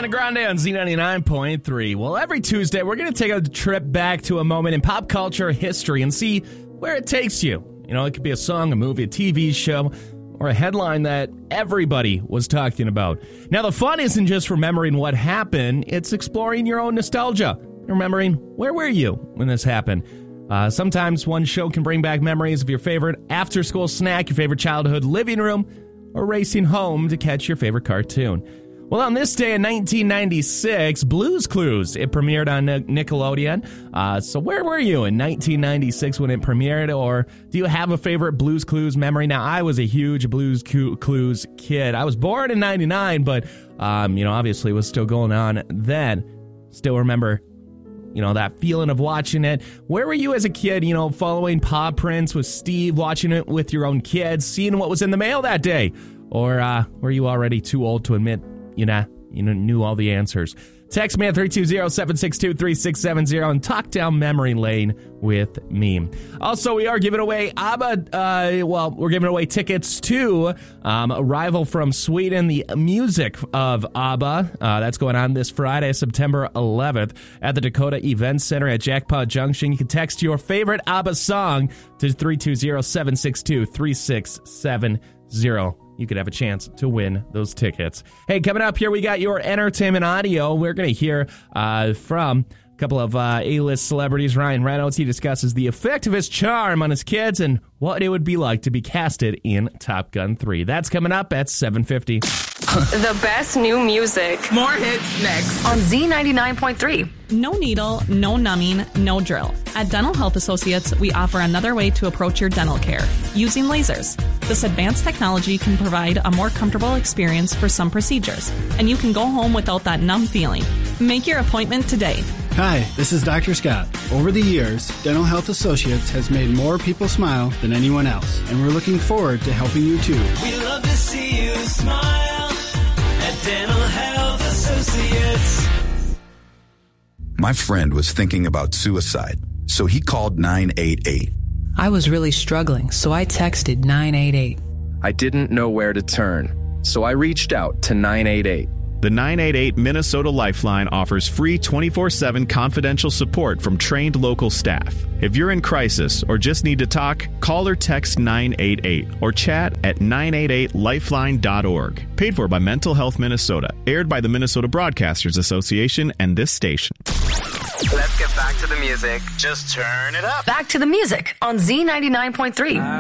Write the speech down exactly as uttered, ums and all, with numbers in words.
Ariana Grande on Z ninety-nine point three. Well, every Tuesday, we're going to take a trip back to a moment in pop culture history and see where it takes you. You know, it could be a song, a movie, a T V show, or a headline that everybody was talking about. Now, the fun isn't just remembering what happened, it's exploring your own nostalgia. Remembering, where were you when this happened? Uh, sometimes one show can bring back memories of your favorite after-school snack, your favorite childhood living room, or racing home to catch your favorite cartoon. Well, on this day in nineteen ninety-six, Blue's Clues, it premiered on Nickelodeon. Uh, so where were you in nineteen ninety-six when it premiered? Or do you have a favorite Blue's Clues memory? Now, I was a huge Blue's Clues kid. I was born in ninety-nine, but, um, you know, obviously it was still going on then. Still remember, you know, that feeling of watching it. Where were you as a kid, you know, following Paw Prints with Steve, watching it with your own kids, seeing what was in the mail that day? Or uh, were you already too old to admit, you know, you knew all the answers? Text me at three two zero, seven six two, three six seven zero and talk down memory lane with me. Also, we are giving away ABBA, uh, well, we're giving away tickets to um, Arrival from Sweden, the music of ABBA. Uh, that's going on this Friday, September eleventh at the Dakota Event Center at Jackpot Junction. You can text your favorite ABBA song to three two zero, seven six two, three six seven zero. You could have a chance to win those tickets. Hey, coming up here, we got your entertainment audio. We're going to hear uh, from a couple of uh, A-list celebrities. Ryan Reynolds, he discusses the effect of his charm on his kids and what it would be like to be casted in Top Gun three. That's coming up at seven fifty. The best new music. More hits next. On Z ninety-nine point three. No needle, no numbing, no drill. At Dental Health Associates, we offer another way to approach your dental care, using lasers. This advanced technology can provide a more comfortable experience for some procedures, and you can go home without that numb feeling. Make your appointment today. Hi, this is Doctor Scott. Over the years, Dental Health Associates has made more people smile than anyone else, and we're looking forward to helping you too. We love to see you smile at Dental Health Associates. My friend was thinking about suicide, so he called nine eight eight. I was really struggling, so I texted nine eight eight. I didn't know where to turn, so I reached out to nine eight eight. The nine eight eight Minnesota Lifeline offers free twenty-four seven confidential support from trained local staff. If you're in crisis or just need to talk, call or text nine eight eight or chat at nine eight eight lifeline dot org. Paid for by Mental Health Minnesota. Aired by the Minnesota Broadcasters Association and this station. Let's get back to the music. Just turn it up. Back to the music on Z ninety-nine point three.